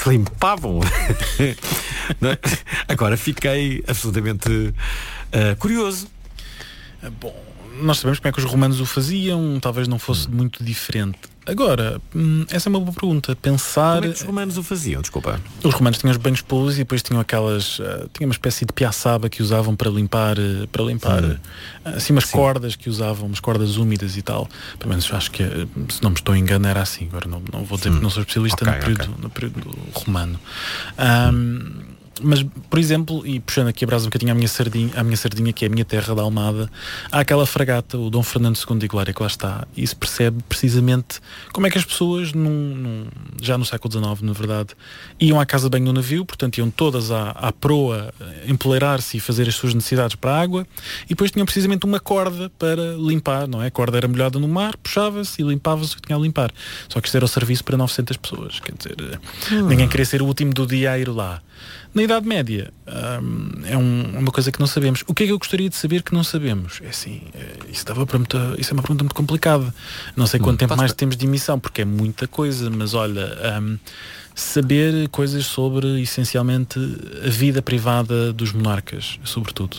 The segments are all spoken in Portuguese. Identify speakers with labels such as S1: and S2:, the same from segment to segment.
S1: se limpavam. Agora fiquei absolutamente curioso.
S2: Bom, nós sabemos como é que os romanos o faziam, talvez não fosse muito diferente. Agora, essa é uma boa pergunta. Pensar...
S1: Como é que os romanos o faziam? Desculpa.
S2: Os romanos tinham os banhos públicos e depois tinham aquelas... tinha uma espécie de piaçaba que usavam para limpar assim umas cordas que usavam, umas cordas úmidas e tal. Pelo menos acho que, se não me estou a enganar, era assim. Agora não vou dizer porque não sou especialista no período romano. Mas, por exemplo, e puxando aqui a brasa um bocadinho à minha sardinha, que é a minha terra da Almada, há aquela fragata, o Dom Fernando II de Glória, que lá está, e se percebe precisamente como é que as pessoas, já no século XIX, na verdade, iam à casa de banho no navio, portanto iam todas à proa empoleirar-se e fazer as suas necessidades para a água, e depois tinham precisamente uma corda para limpar, não é? A corda era molhada no mar, puxava-se e limpava-se o que tinha a limpar. Só que isto era o serviço para 900 pessoas, quer dizer, ninguém queria ser o último do dia a ir lá. Na Idade Média, é uma coisa que não sabemos. O que é que eu gostaria de saber que não sabemos? É assim, isso é uma pergunta muito complicada. Não sei quanto tempo mais temos de emissão, porque é muita coisa, mas olha, saber coisas sobre, essencialmente, a vida privada dos monarcas, sobretudo.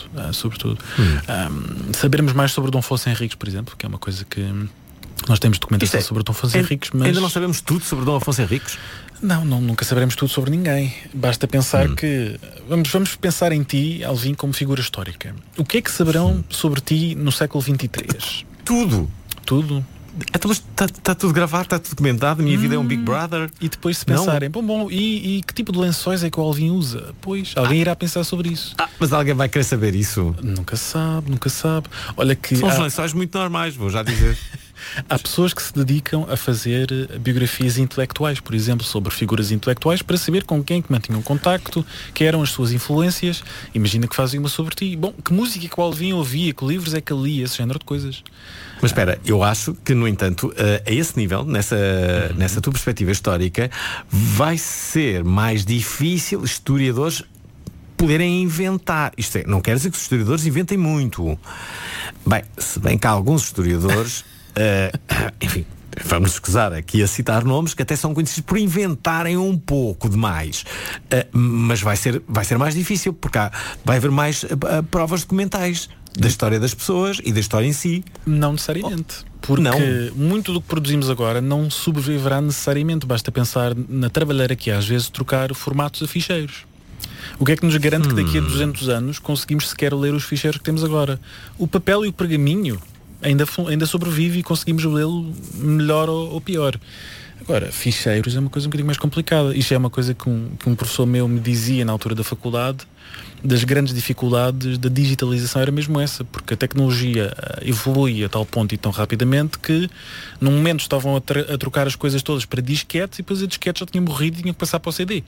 S2: Sabermos mais sobre Dom Afonso Henriques, por exemplo, que é uma coisa que nós temos documentação sobre Dom Afonso Henriques, mas...
S1: Ainda não sabemos tudo sobre Dom Afonso Henriques?
S2: Não, nunca saberemos tudo sobre ninguém. Basta pensar que... Vamos pensar em ti, Alvin, como figura histórica. O que é que saberão sobre ti no século XXIII?
S1: Tudo.
S2: Tudo?
S1: Está tudo gravado, está tudo documentado. Minha vida é um Big Brother.
S2: E depois se pensarem, e que tipo de lençóis é que o Alvin usa? Pois, alguém irá pensar sobre isso.
S1: Mas alguém vai querer saber isso?
S2: Nunca sabe. Olha que...
S1: São os lençóis muito normais, vou já dizer.
S2: Há pessoas que se dedicam a fazer biografias intelectuais, por exemplo, sobre figuras intelectuais, para saber com quem que mantinham contacto, que eram as suas influências. Imagina que fazem uma sobre ti. Bom, que música que o Alvin ouvia, que livros é que ele lia, esse género de coisas.
S1: Mas espera, eu acho que, no entanto, a esse nível, nessa tua perspectiva histórica, vai ser mais difícil historiadores poderem inventar. Isto é, não quer dizer que os historiadores inventem muito. Bem, se bem que há alguns historiadores... enfim, vamos escusar aqui a citar nomes que até são conhecidos por inventarem um pouco demais, mas vai ser mais difícil, porque vai haver mais provas documentais da história das pessoas e da história em si.
S2: Não necessariamente, porque muito do que produzimos agora não sobreviverá necessariamente. Basta pensar na trabalheira que é, às vezes, trocar formatos a ficheiros. O que é que nos garante que daqui a 200 anos conseguimos sequer ler os ficheiros que temos agora? O papel e o pergaminho ainda sobrevive e conseguimos lê-lo melhor ou pior. Agora, ficheiros é uma coisa um bocadinho mais complicada. Isto é uma coisa que um professor meu me dizia na altura da faculdade. Das grandes dificuldades da digitalização era mesmo essa, porque a tecnologia evolui a tal ponto e tão rapidamente que num momento estavam a trocar as coisas todas para disquetes e depois a disquete já tinha morrido e tinha que passar para o CD.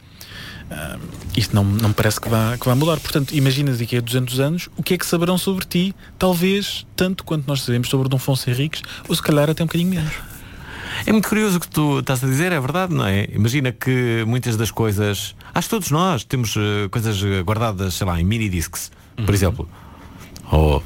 S2: Isto não me parece que vá mudar. Portanto, imagina daqui a 200 anos o que é que saberão sobre ti, talvez tanto quanto nós sabemos sobre Dom Afonso Henriques, ou se calhar até um bocadinho menos.
S1: É muito curioso o que tu estás a dizer, é verdade, não é? Imagina que muitas das coisas... Acho que todos nós temos coisas guardadas, sei lá, em mini-discs, por exemplo. Ou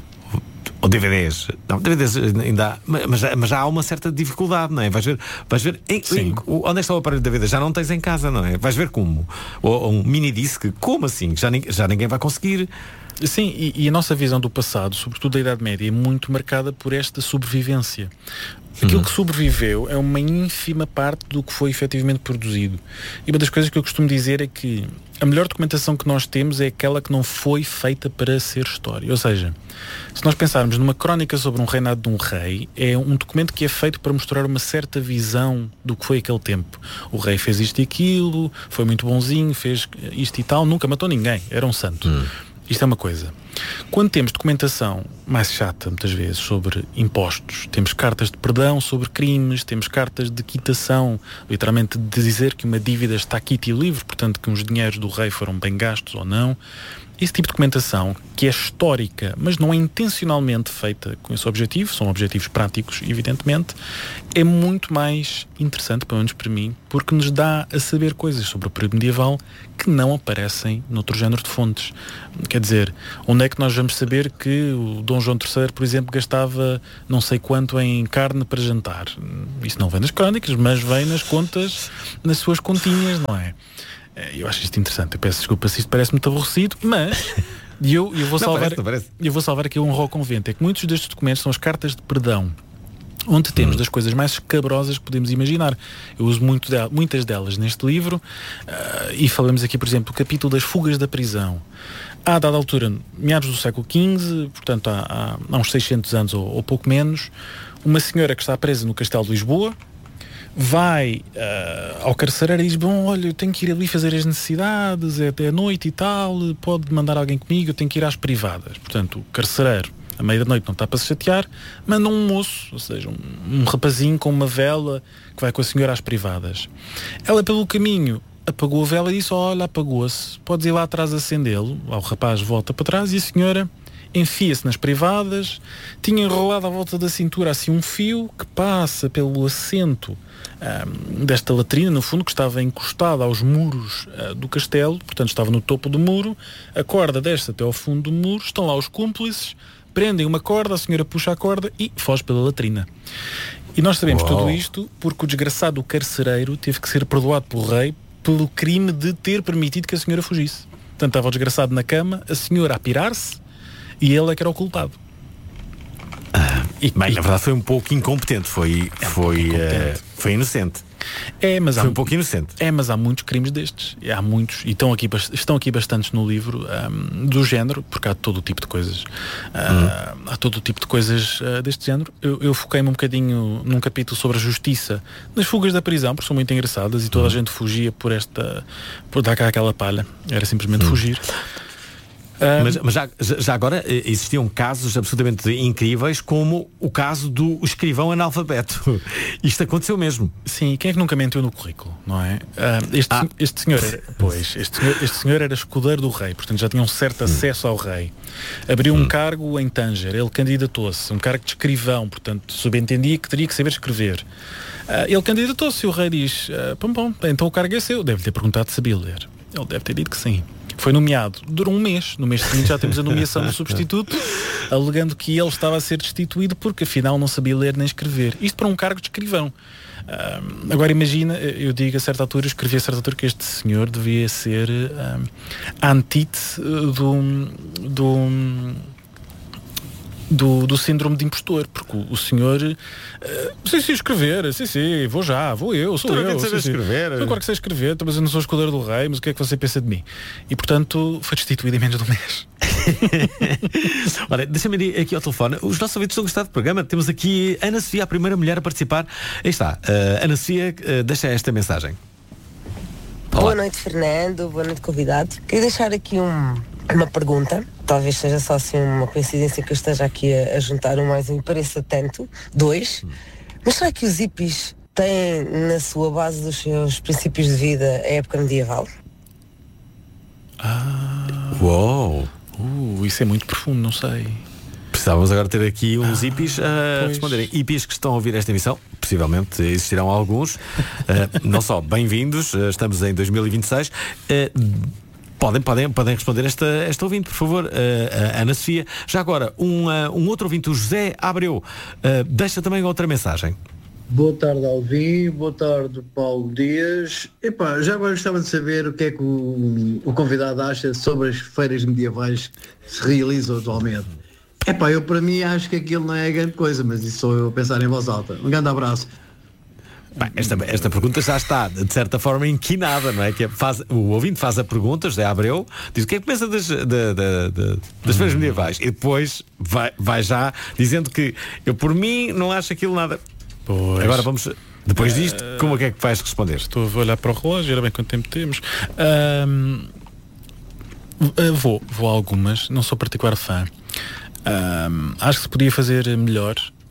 S1: DVDs. Não, DVDs ainda há, mas já há uma certa dificuldade, não é? Vais ver onde é que está o aparelho de DVD? Já não tens em casa, não é? Vais ver como? Ou um mini-disc, como assim? Já ninguém vai conseguir...
S2: Sim, e a nossa visão do passado, sobretudo da Idade Média, é muito marcada por esta sobrevivência. Aquilo que sobreviveu é uma ínfima parte do que foi efetivamente produzido. E uma das coisas que eu costumo dizer é que a melhor documentação que nós temos é aquela que não foi feita para ser história. Ou seja, se nós pensarmos numa crónica sobre um reinado de um rei, é um documento que é feito para mostrar uma certa visão do que foi aquele tempo. O rei fez isto e aquilo, foi muito bonzinho, fez isto e tal, nunca matou ninguém, era um santo. Isto é uma coisa. Quando temos documentação mais chata, muitas vezes, sobre impostos, temos cartas de perdão sobre crimes, temos cartas de quitação, literalmente de dizer que uma dívida está quita e livre, portanto que os dinheiros do rei foram bem gastos ou não. Esse tipo de documentação, que é histórica, mas não é intencionalmente feita com esse objetivo, são objetivos práticos, evidentemente, é muito mais interessante, pelo menos para mim, porque nos dá a saber coisas sobre o período medieval que não aparecem noutro género de fontes. Quer dizer, onde é que nós vamos saber que o Dom João III, por exemplo, gastava não sei quanto em carne para jantar? Isso não vem nas crónicas, mas vem nas contas, nas suas continhas, não é? Eu acho isto interessante. Eu peço desculpa se isto parece muito aborrecido, mas eu vou salvar, eu vou salvar aqui um rol convento. É que muitos destes documentos são as cartas de perdão, onde temos das coisas mais escabrosas que podemos imaginar. Eu uso muitas delas neste livro, e falamos aqui, por exemplo, do capítulo das fugas da prisão. A dada altura, meados do século XV, portanto há uns 600 anos ou pouco menos, uma senhora que está presa no Castelo de Lisboa vai ao carcereiro e diz: bom, olha, eu tenho que ir ali fazer as necessidades, é até a noite e tal, pode mandar alguém comigo, eu tenho que ir às privadas. Portanto, o carcereiro, à meia da noite, não está para se chatear, manda um moço, ou seja, um rapazinho com uma vela que vai com a senhora às privadas. Ela, pelo caminho, apagou a vela e disse: olha, apagou-se, podes ir lá atrás acendê-lo. O rapaz volta para trás e a senhora enfia-se nas privadas, tinha enrolado à volta da cintura assim um fio que passa pelo assento desta latrina, no fundo, que estava encostada aos muros do castelo, portanto estava no topo do muro. A corda desce até ao fundo do muro, estão lá os cúmplices, prendem uma corda, a senhora puxa a corda e foge pela latrina. E nós sabemos tudo isto porque o desgraçado carcereiro teve que ser perdoado pelo rei pelo crime de ter permitido que a senhora fugisse. Portanto, estava o desgraçado na cama, a senhora a pirar-se e ele é que era o culpado.
S1: Bem, na verdade foi um pouco incompetente, foi inocente.
S2: Mas
S1: foi um pouco inocente.
S2: Mas há muitos crimes destes. Há muitos, e estão aqui bastantes no livro, do género, porque há todo o tipo de coisas. Há todo o tipo de coisas deste género. Eu foquei-me um bocadinho num capítulo sobre a justiça nas fugas da prisão, porque são muito engraçadas e toda a gente fugia por dar cá aquela palha. Era simplesmente fugir.
S1: Mas já agora existiam casos absolutamente incríveis, como o caso do escrivão analfabeto. Isto aconteceu mesmo.
S2: Sim, quem é que nunca mentiu no currículo, não é? Este senhor era escudeiro do rei, portanto já tinha um certo acesso ao rei. Abriu um cargo em Tanger, ele candidatou-se, um cargo de escrivão, portanto subentendia que teria que saber escrever. Ele candidatou-se e o rei diz: bom, então o cargo é seu. Deve ter perguntado se sabia ler. Ele deve ter dito que sim. Foi nomeado, durou um mês. No mês seguinte já temos a nomeação do substituto, alegando que ele estava a ser destituído porque afinal não sabia ler nem escrever. Isto para um cargo de escrivão. Agora imagina, eu digo a certa altura, escrevi a certa altura que este senhor devia ser a antítese do síndrome de impostor, porque o senhor sim, escrever, vou eu, sou eu,
S1: escrever.
S2: Eu claro que sei escrever, mas eu não sou escudeiro do rei, mas o que é que você pensa de mim? E portanto foi destituído em menos de um mês.
S1: Ora, deixa-me ir aqui ao telefone. Os nossos ouvintes estão a gostar do programa. Temos aqui Ana Sofia, a primeira mulher a participar. Aí está, Ana Sofia, deixa esta mensagem.
S3: Olá. Boa noite, Fernando, boa noite, convidado. Queria deixar aqui uma pergunta, talvez seja só assim uma coincidência que eu esteja aqui a juntar um mais um e pareça tanto, dois, mas será que os hippies têm na sua base dos seus princípios de vida a época medieval?
S1: Uou!
S2: Isso é muito profundo, não sei.
S1: Precisávamos agora ter aqui uns hippies a responderem. Hippies que estão a ouvir esta emissão, possivelmente existirão alguns, não só bem-vindos, estamos em 2026. Podem responder esta ouvinte, por favor, Ana Sofia. Já agora, um outro ouvinte, o José Abreu, deixa também outra mensagem.
S4: Boa tarde, Alvin. Boa tarde, Paulo Dias. Já agora gostava de saber o que é que o convidado acha sobre as feiras medievais que se realizam atualmente. Eu para mim acho que aquilo não é grande coisa, mas isso sou eu a pensar em voz alta. Um grande abraço.
S1: Bem, esta pergunta já está, de certa forma, inquinada, não é? O ouvinte faz a pergunta, José Abreu, diz o que é que pensa das feiras medievais, e depois vai já dizendo que eu, por mim, não acho aquilo nada.
S2: Pois.
S1: Agora vamos, depois disto, como é que vais responder?
S2: Estou a olhar para o relógio, era bem quanto tempo temos. Vou a algumas, não sou particular fã. Acho que se podia fazer melhor.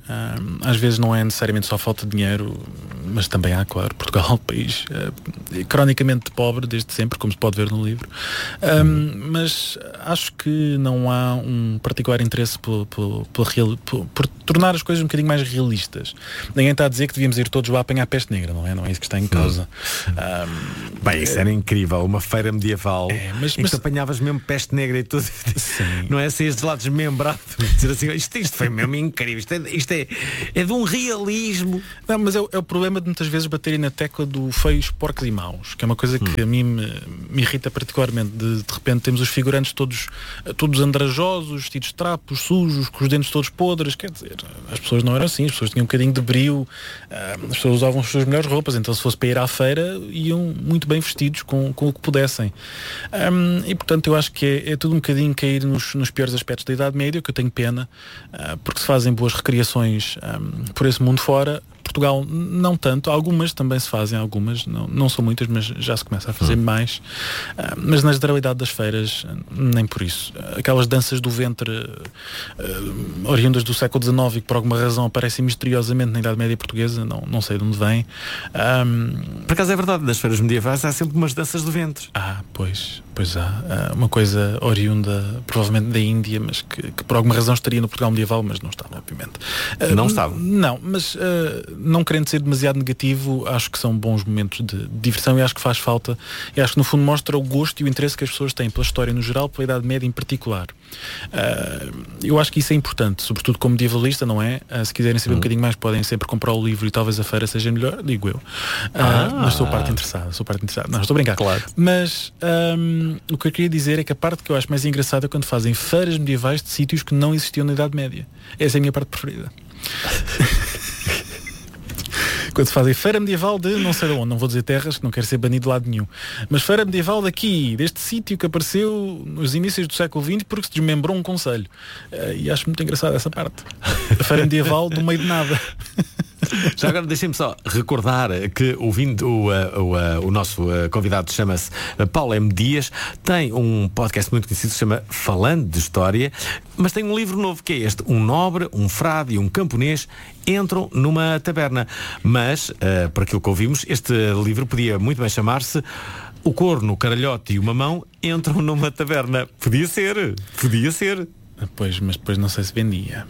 S2: Às vezes não é necessariamente só falta de dinheiro, mas também há, claro, Portugal é um país cronicamente pobre desde sempre, como se pode ver no livro. Mas acho que não há um particular interesse por tornar as coisas um bocadinho mais realistas. Ninguém está a dizer que devíamos ir todos lá apanhar a peste negra, não é? Não é isso que está em causa.
S1: Bem, isso era incrível, uma feira medieval
S2: mas
S1: em que apanhavas mesmo peste negra e tudo. Sim. Não é? Saías de lá desmembrado, dizer assim, isto foi mesmo incrível, isto é de um realismo.
S2: Não, mas é o problema de muitas vezes baterem na tecla do feios, porcos e maus, que é uma coisa que a mim me irrita particularmente. De repente temos os figurantes todos andrajosos, vestidos de trapos, sujos, com os dentes todos podres. Quer dizer, as pessoas não eram assim, as pessoas tinham um bocadinho de brio, as pessoas usavam as suas melhores roupas, então se fosse para ir à feira iam muito bem vestidos com o que pudessem. E portanto eu acho que é tudo um bocadinho cair nos piores aspectos da Idade Média, que eu tenho pena, porque se fazem boas recriações por esse mundo fora. Portugal não tanto, algumas também se fazem, algumas, não são muitas, mas já se começa a fazer mais. Mas na generalidade das feiras, nem por isso. Aquelas danças do ventre oriundas do século XIX e que por alguma razão aparecem misteriosamente na Idade Média portuguesa, não sei de onde vêm.
S1: Por acaso é verdade, nas feiras medievais há sempre umas danças do ventre.
S2: Pois há. Uma coisa oriunda, provavelmente da Índia, mas que por alguma razão estaria no Portugal medieval, mas não estava, obviamente.
S1: Não estava?
S2: Não, mas não querendo ser demasiado negativo, acho que são bons momentos de diversão e acho que faz falta. E acho que no fundo mostra o gosto e o interesse que as pessoas têm pela história no geral, pela Idade Média em particular. Eu acho que isso é importante, sobretudo como medievalista, não é? Se quiserem saber um bocadinho mais, podem sempre comprar o livro e talvez a feira seja melhor, digo eu. Mas sou parte interessada. Não, estou a brincar.
S1: Claro.
S2: Mas o que eu queria dizer é que a parte que eu acho mais engraçada é quando fazem feiras medievais de sítios que não existiam na Idade Média. Essa é a minha parte preferida. Quando se fazem feira medieval de não sei de onde, não vou dizer terras, que não quero ser banido de lado nenhum, mas feira medieval daqui, deste sítio que apareceu nos inícios do século XX porque se desmembrou um concelho. E acho muito engraçada essa parte. A feira medieval do meio de nada.
S1: Já agora deixem-me só recordar que o nosso convidado chama-se Paulo M. Dias, tem um podcast muito conhecido que se chama Falando de História, mas tem um livro novo que é este: Um nobre, um frade e um camponês entram numa taberna. Mas, por aquilo que ouvimos, este livro podia muito bem chamar-se O Corno, o Caralhote e o Mamão entram numa taberna. Podia ser.
S2: Pois, mas depois não sei se vendia.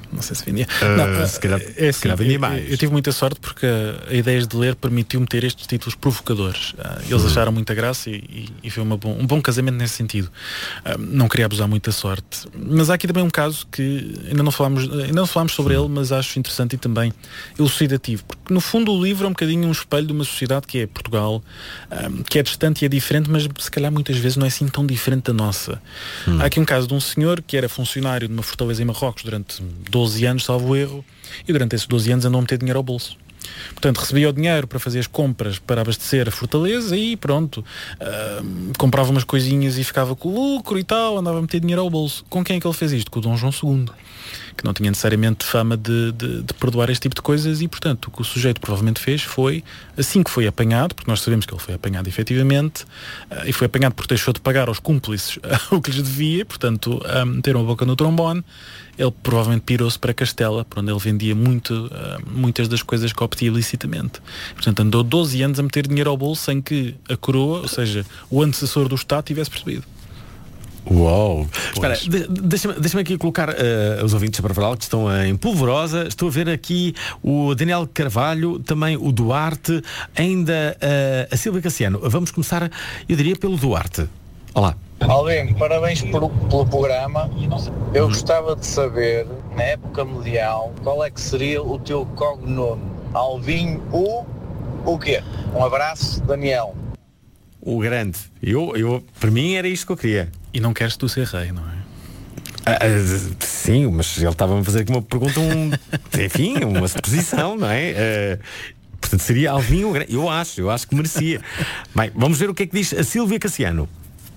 S1: Se calhar vendia mais.
S2: Eu tive muita sorte porque a ideia de ler permitiu-me ter estes títulos provocadores. Eles acharam muita graça e foi um bom casamento nesse sentido. Não queria abusar muito da sorte. Mas há aqui também um caso que ainda não falámos sobre ele, mas acho interessante e também elucidativo. Porque no fundo o livro é um bocadinho um espelho de uma sociedade que é Portugal, que é distante e é diferente, mas se calhar muitas vezes não é assim tão diferente da nossa. Há aqui um caso de um senhor que era funcionário de uma fortaleza em Marrocos durante 12 anos, salvo erro, e durante esses 12 anos andou a meter dinheiro ao bolso. Portanto, recebia o dinheiro para fazer as compras para abastecer a fortaleza e pronto, comprava umas coisinhas e ficava com lucro e tal, andava a meter dinheiro ao bolso. Com quem é que ele fez isto? Com o Dom João II, que não tinha necessariamente fama de perdoar este tipo de coisas e, portanto, o que o sujeito provavelmente fez foi, assim que foi apanhado, porque nós sabemos que ele foi apanhado efetivamente, e foi apanhado porque deixou de pagar aos cúmplices o que lhes devia, portanto, meteram a boca no trombone. Ele provavelmente pirou-se para Castela, por onde ele vendia muitas das coisas que obtinha ilicitamente. Portanto, andou 12 anos a meter dinheiro ao bolso sem que a coroa, ou seja, o antecessor do Estado, tivesse percebido.
S1: Uau! Espera, deixa-me aqui colocar os ouvintes para falar que estão em polvorosa. Estou a ver aqui o Daniel Carvalho, também o Duarte, ainda a Silvia Cassiano. Vamos começar, eu diria, pelo Duarte. Olá.
S5: Alvin, parabéns pelo programa. Eu gostava de saber, na época medieval, qual é que seria o teu cognome? Alvin, o quê? Um abraço, Daniel.
S1: O grande. Para mim era isto que eu queria.
S2: E não queres tu ser rei, não é?
S1: Sim, mas ele estava-me a fazer aqui uma pergunta, enfim, uma suposição, não é? Portanto, seria Alvin o grande. Eu acho que merecia. Bem, vamos ver o que é que diz a Silvia Cassiano.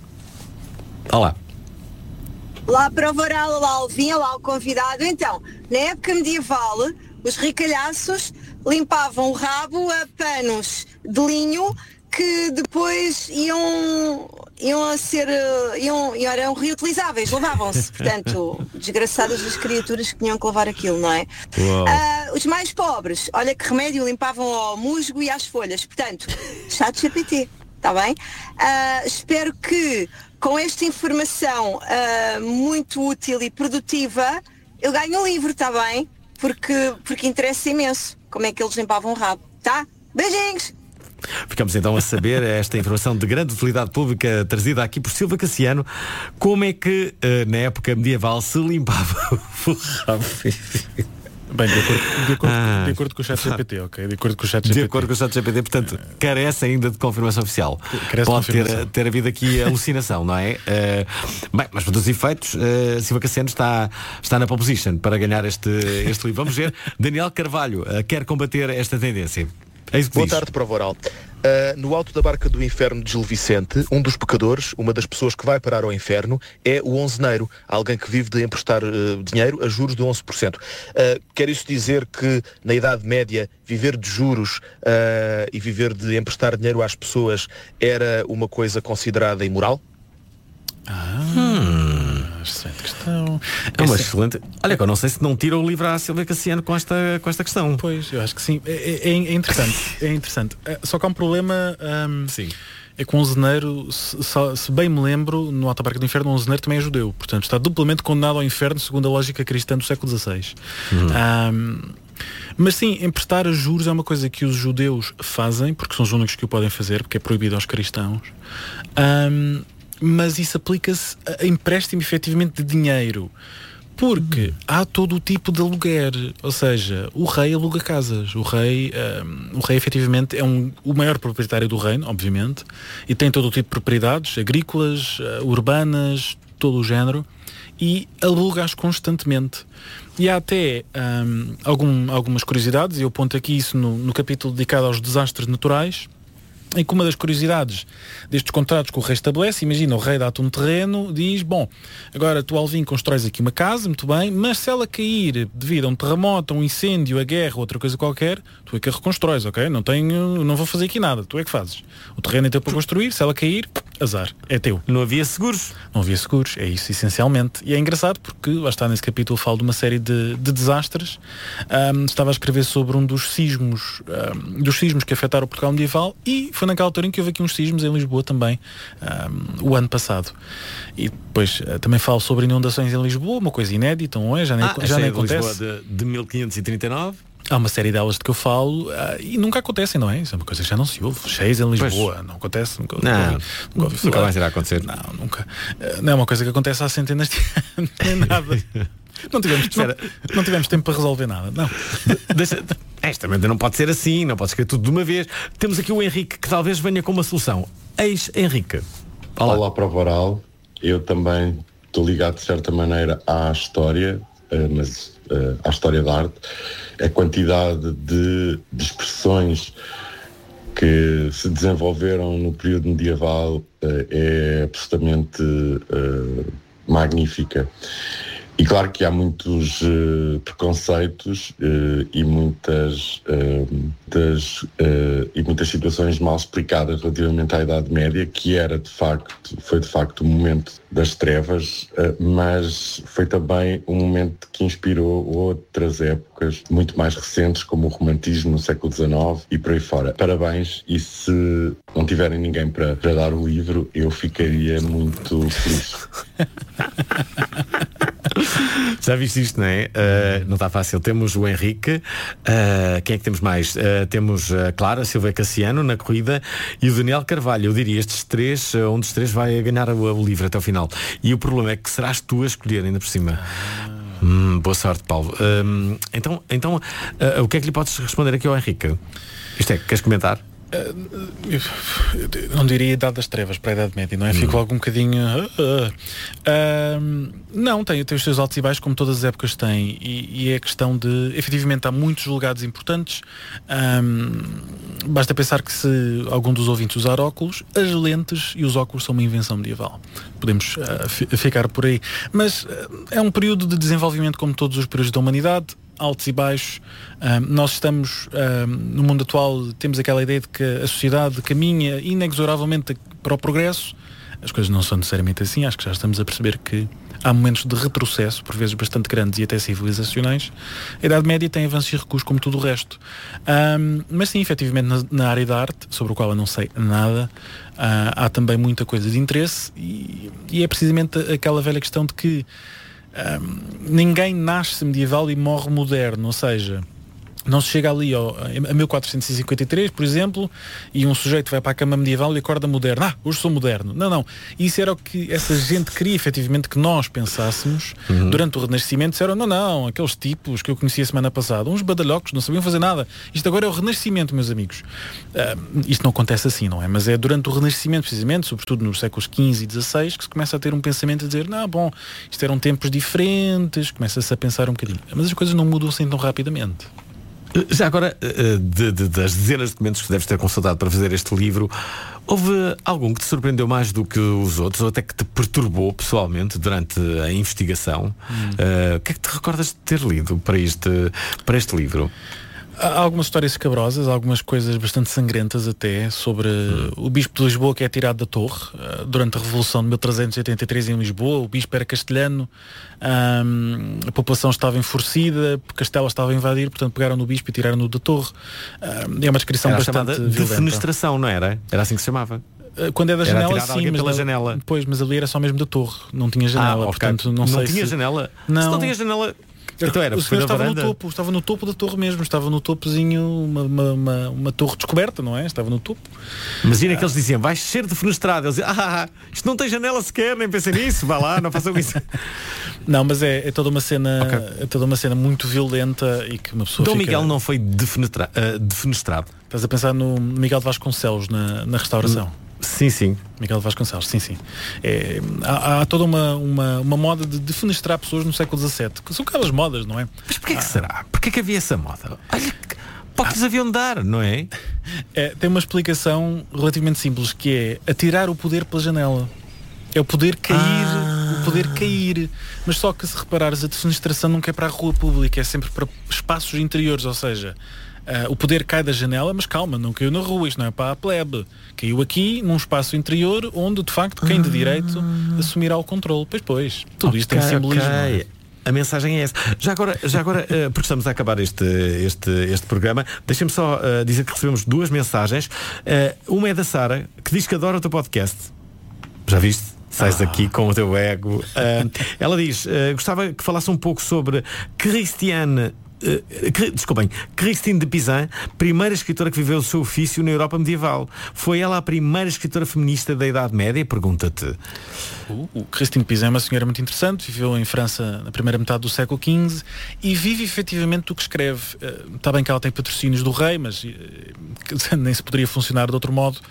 S1: Olá.
S6: Olá para o varal, olá Alvin, olá o convidado. Então, na época medieval, os ricalhaços limpavam o rabo a panos de linho que depois iam eram reutilizáveis, lavavam-se. Portanto, desgraçadas as criaturas que tinham que lavar aquilo, não é? Os mais pobres, olha que remédio, limpavam ao musgo e às folhas. Portanto, ChatGPT, está bem? Espero que com esta informação muito útil e produtiva, eu ganhe um livro, está bem? Porque interessa imenso como é que eles limpavam o rabo, tá? Beijinhos!
S1: Ficamos então a saber esta informação de grande utilidade pública trazida aqui por Silva Cassiano. Como é que na época medieval se limpava o rabo?
S2: Bem, de acordo com o ChatGPT, ok? De acordo com o ChatGPT.
S1: De acordo com o ChatGPT, portanto, carece ainda de confirmação oficial. Pode ter havido aqui alucinação, não é? Bem, mas para todos os efeitos, Silva Cassiano está na pole position para ganhar este livro. Vamos ver. Daniel Carvalho quer combater esta tendência. É isso que
S7: Boa
S1: diz.
S7: tarde, Prova Oral. No alto da barca do inferno de Gil Vicente, um dos pecadores, uma das pessoas que vai parar ao inferno, é o onzeneiro, alguém que vive de emprestar dinheiro a juros de 11%. Quer isso dizer que, na Idade Média, viver de juros e viver de emprestar dinheiro às pessoas era uma coisa considerada imoral?
S2: Excelente questão.
S1: É uma excelente. Olha, eu não sei se não tira o livro à Silva Cassiano com esta questão.
S2: Pois, eu acho que sim. É interessante. É interessante. Só que há um problema.
S1: Sim.
S2: É que o onzeneiro, se bem me lembro, no Alta Barca do Inferno, o onzeneiro também é judeu. Portanto, está duplamente condenado ao inferno segundo a lógica cristã do século XVI. Mas sim, emprestar a juros é uma coisa que os judeus fazem, porque são os únicos que o podem fazer, porque é proibido aos cristãos. Mas isso aplica-se a empréstimo efetivamente de dinheiro, porque há todo o tipo de aluguer, ou seja, o rei aluga casas, o rei efetivamente é o maior proprietário do reino, obviamente, e tem todo o tipo de propriedades, agrícolas, urbanas, todo o género, e aluga-as constantemente. E há até algumas curiosidades, e eu aponto aqui isso no capítulo dedicado aos desastres naturais, em que uma das curiosidades destes contratos que o rei estabelece, imagina, o rei dá-te um terreno, diz, bom, agora tu, Alvin, constróis aqui uma casa, muito bem, mas se ela cair devido a um terremoto, a um incêndio, a guerra, outra coisa qualquer, tu é que a reconstróis, ok? Não vou fazer aqui nada, tu é que fazes. O terreno é teu para construir, se ela cair, azar, é teu.
S1: Não havia seguros?
S2: Não havia seguros, é isso essencialmente. E é engraçado porque, lá está, nesse capítulo falo de uma série de desastres. Estava a escrever sobre um dos sismos que afetaram o Portugal medieval, e foi naquela altura em que houve aqui uns sismos em Lisboa também, o ano passado. E depois também falo sobre inundações em Lisboa, uma coisa inédita, não é? Já nem acontece.
S1: Lisboa de 1539.
S2: Há uma série delas de que eu falo e nunca acontecem, não é? Isso é uma coisa que já não se ouve. Cheias em Lisboa, pois. Não acontece. Nunca
S1: mais irá acontecer.
S2: Não, nunca. Não é uma coisa que acontece há centenas de anos, nem nada. Não tivemos tempo para resolver nada, não.
S1: Esta também não pode ser assim, não pode ser tudo de uma vez. Temos aqui o Henrique, que talvez venha com uma solução. Henrique.
S8: Olá, Prova Oral. Eu também estou ligado, de certa maneira, à história, mas à história da arte. A quantidade de expressões que se desenvolveram no período medieval é absolutamente magnífica. E claro que há muitos preconceitos e muitas situações mal explicadas relativamente à Idade Média, que foi de facto o momento das trevas, mas foi também um momento que inspirou outras épocas muito mais recentes, como o romantismo no século XIX e por aí fora. Parabéns, e se não tiverem ninguém para dar o livro, eu ficaria muito feliz.
S1: Já viste isto, não é? Não está fácil. Temos o Henrique, quem é que temos mais? Temos a Clara Silva Cassiano na corrida e o Daniel Carvalho. Eu diria estes três, um dos três vai ganhar o livro até ao final. E o problema é que serás tu a escolher ainda por cima. Boa sorte, Paulo. Então, o que é que lhe podes responder aqui ao Henrique? Isto é, queres comentar?
S2: Eu não diria Idade das Trevas para a Idade Média, não é? Fico logo um bocadinho não, tem os seus altos e baixos, como todas as épocas têm, e é questão de, efetivamente, há muitos legados importantes. Basta pensar que se algum dos ouvintes usar óculos, as lentes e os óculos são uma invenção medieval. Podemos ficar por aí, mas é um período de desenvolvimento como todos os períodos da humanidade, altos e baixos. Nós estamos no mundo atual, temos aquela ideia de que a sociedade caminha inexoravelmente para o progresso, as coisas não são necessariamente assim. Acho que já estamos a perceber que há momentos de retrocesso, por vezes bastante grandes e até civilizacionais. A Idade Média tem avanços e recuos como tudo o resto. Mas sim, efetivamente, na área da arte, sobre o qual eu não sei nada, há também muita coisa de interesse e é precisamente aquela velha questão de que ninguém nasce medieval e morre moderno, ou seja, não se chega ali a 1453, por exemplo, e um sujeito vai para a cama medieval e acorda moderno. Hoje sou moderno. Não. Isso era o que essa gente queria, efetivamente, que nós pensássemos durante o Renascimento. Disseram, não, aqueles tipos que eu conheci a semana passada, uns badalhocos, não sabiam fazer nada. Isto agora é o Renascimento, meus amigos. Isto não acontece assim, não é? Mas é durante o Renascimento, precisamente, sobretudo nos séculos XV e XVI, que se começa a ter um pensamento a dizer, isto eram tempos diferentes, começa-se a pensar um bocadinho. Mas as coisas não mudam assim tão rapidamente.
S1: Já agora, das dezenas de documentos que deves ter consultado para fazer este livro, houve algum que te surpreendeu mais do que os outros, ou até que te perturbou pessoalmente durante a investigação? O que é que te recordas de ter lido para este livro?
S2: Há algumas histórias escabrosas, algumas coisas bastante sangrentas até, sobre o Bispo de Lisboa que é tirado da torre durante a Revolução de 1383 em Lisboa. O Bispo era castelhano, a população estava enfurecida, porque Castela estava a invadir, portanto pegaram no Bispo e tiraram-no da torre. É uma descrição
S1: era
S2: bastante violenta.
S1: Defenestração, não era? Era assim que se chamava?
S2: Quando é da janela, sim, mas
S1: pela janela.
S2: Pois, mas ali era só mesmo da torre, não tinha janela, portanto não sei
S1: tinha
S2: se...
S1: janela?
S2: Não.
S1: Se não tinha janela... Então era,
S2: o senhor estava no topo da torre mesmo, estava no topozinho, uma torre descoberta, não é? Estava no topo.
S1: Imagina que eles diziam, vais ser defenestrado. Eles diziam, isto não tem janela sequer, nem pensei nisso, vá lá, não façam isso.
S2: Não, mas é toda uma cena, é toda uma cena muito violenta e que uma pessoa
S1: Dom Miguel não foi defenestrado.
S2: Estás a pensar no Miguel de Vasconcelos na restauração?
S1: Sim.
S2: Miguel de Vasconcelos, sim. Há toda uma moda de defenestrar pessoas no século XVII, que são aquelas modas, não é?
S1: Mas porquê que será? Porquê que havia essa moda? Olha, para que lhes haviam de dar, não é?
S2: Tem uma explicação relativamente simples, que é atirar o poder pela janela. É o poder cair, mas só que se reparares, a defenestração nunca é para a rua pública, é sempre para espaços interiores, ou seja, o poder cai da janela, mas calma, não caiu na rua, isto não é para a plebe, caiu aqui num espaço interior onde de facto quem de direito assumirá o controle. Pois, tudo isto tem simbolismo. Okay.
S1: A mensagem é essa. Já agora, porque estamos a acabar este programa, deixem-me só dizer que recebemos 2 mensagens. Uma é da Sara, que diz que adora o teu podcast. Já viste? Sais aqui com o teu ego. Ela diz, gostava que falasse um pouco sobre Christine de Pizan, primeira escritora que viveu o seu ofício na Europa medieval. Foi ela a primeira escritora feminista da Idade Média? Pergunta-te.
S2: Christine de Pizan é uma senhora muito interessante, viveu em França na primeira metade do século XV e vive efetivamente do que escreve. Está bem que ela tem patrocínios do rei, mas nem se poderia funcionar de outro modo.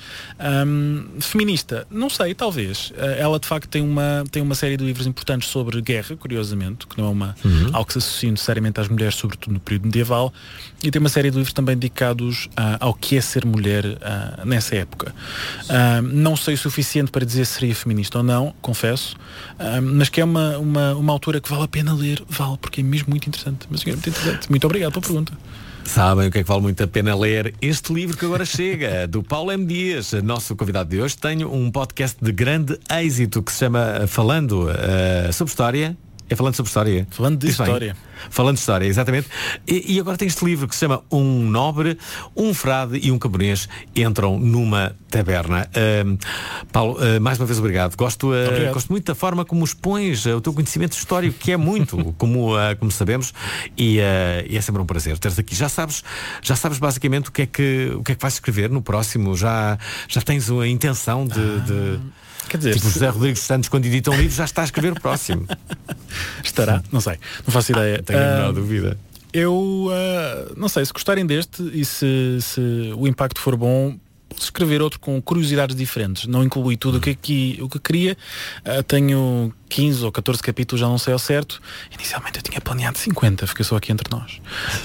S2: Feminista, não sei, talvez. Ela de facto tem uma série de livros importantes sobre guerra, curiosamente, que não é algo que se associa necessariamente às mulheres, sobretudo no período medieval, e tem uma série de livros também dedicados ao que é ser mulher nessa época. Não sei o suficiente para dizer se seria feminista ou não, confesso, mas que é uma autora que vale a pena ler, porque é mesmo muito interessante. Mas, senhor, muito interessante. Muito obrigado pela pergunta.
S1: Sabem o que é que vale muito a pena ler? Este livro que agora chega, do Paulo M. Dias, nosso convidado de hoje. Tenho um podcast de grande êxito que se chama Falando sobre História. É falando sobre história?
S2: Falando de história.
S1: Falando de história, exatamente. E agora tem este livro que se chama Um Nobre, um Frade e um Camponês entram numa taberna. Paulo, mais uma vez obrigado. Gosto muito da forma como expões o teu conhecimento histórico, que é muito, como sabemos, e é sempre um prazer ter-te aqui. Já sabes basicamente o que é que vais escrever no próximo? Já tens a intenção de
S2: quer dizer,
S1: tipo José Rodrigues Santos, quando edita um livro, já está a escrever o próximo.
S2: Estará? Não sei. Não faço ideia.
S1: Tenho a menor dúvida.
S2: Eu não sei, se gostarem deste e se o impacto for bom, posso escrever outro com curiosidades diferentes. Não inclui tudo o que queria. Tenho 15 ou 14 capítulos, já não sei ao certo. Inicialmente eu tinha planeado 50, fiquei só aqui entre nós.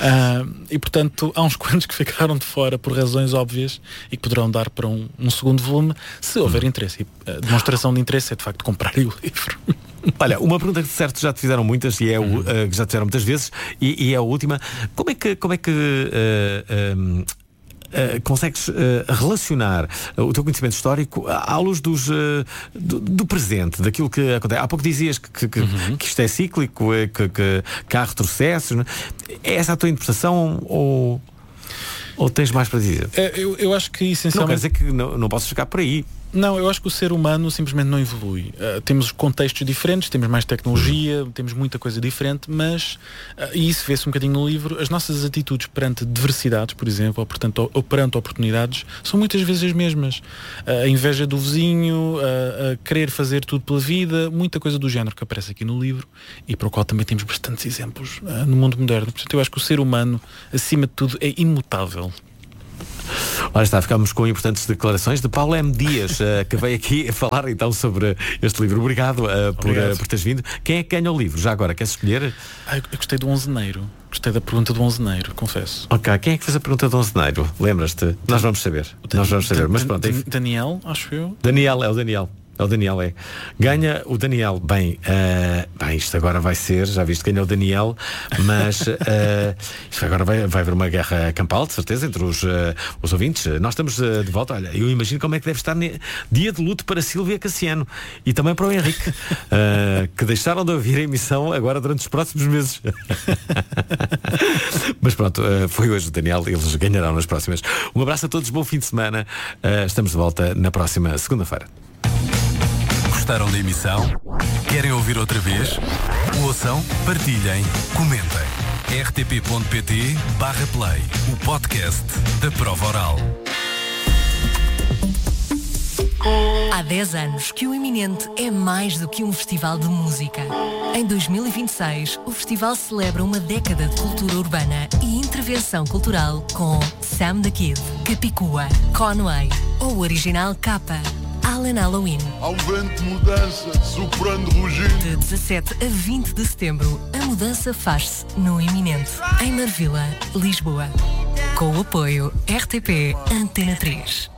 S2: E portanto há uns quantos que ficaram de fora por razões óbvias e que poderão dar para um segundo volume, se houver interesse. E a demonstração de interesse é de facto comprar o livro.
S1: Olha, uma pergunta que de certo já te fizeram muitas e é que já te fizeram muitas vezes e é a última. Como é que consegues relacionar o teu conhecimento histórico à luz do presente, daquilo que acontece. Há pouco dizias que isto é cíclico, que há retrocessos. É essa a tua interpretação ou tens mais para dizer?
S2: Eu acho que essencialmente...
S1: Não quer dizer que não posso chegar por aí.
S2: Não, eu acho que o ser humano simplesmente não evolui. Temos contextos diferentes, temos mais tecnologia, temos muita coisa diferente, mas, e isso vê-se um bocadinho no livro, as nossas atitudes perante diversidades, por exemplo, ou perante oportunidades, são muitas vezes as mesmas. A inveja do vizinho, a querer fazer tudo pela vida, muita coisa do género que aparece aqui no livro e para o qual também temos bastantes exemplos no mundo moderno. Portanto, eu acho que o ser humano, acima de tudo, é imutável.
S1: Ora está, ficámos com importantes declarações de Paulo M. Dias, que veio aqui a falar então sobre este livro. Obrigado, por teres vindo. Quem é que ganha o livro? Já agora, queres escolher?
S2: Eu gostei do Onzeneiro. Gostei da pergunta do Onzeneiro, confesso.
S1: Ok, quem é que fez a pergunta do Onzeneiro? Lembras-te? Nós vamos saber. Mas pronto.
S2: Daniel, acho eu.
S1: Daniel, é o Daniel. É o Daniel, é. Ganha o Daniel. Bem, isto agora vai ser, já viste, ganha o Daniel, mas isto agora vai haver uma guerra campal, de certeza, entre os ouvintes. Nós estamos de volta. Olha, eu imagino como é que deve estar dia de luto para Sílvia Cassiano e também para o Henrique, que deixaram de ouvir a emissão agora durante os próximos meses. Mas pronto, foi hoje o Daniel, eles ganharão nas próximas. Um abraço a todos, bom fim de semana. Estamos de volta na próxima segunda-feira.
S9: Gostaram da emissão? Querem ouvir outra vez? Ouçam, partilhem, comentem. rtp.pt/play, o podcast da Prova Oral.
S10: Há 10 anos que o Iminente é mais do que um festival de música. Em 2026, o festival celebra uma década de cultura urbana e intervenção cultural com Sam the Kid, Capicua, Conway, ou Original Capa, Alan Halloween.
S11: Ao vento mudança, soprando rugido.
S10: De 17 a 20 de setembro, a mudança faz-se no Iminente, em Marvila, Lisboa. Com o apoio RTP Antena 3.